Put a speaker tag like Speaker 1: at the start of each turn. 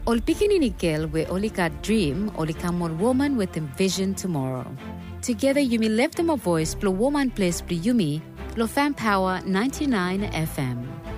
Speaker 1: Ol Pikini we Olika dream, Olika more woman with a vision tomorrow. Together you may lift them a voice, blow woman place, blow Yumi, blow fan power 99 FM.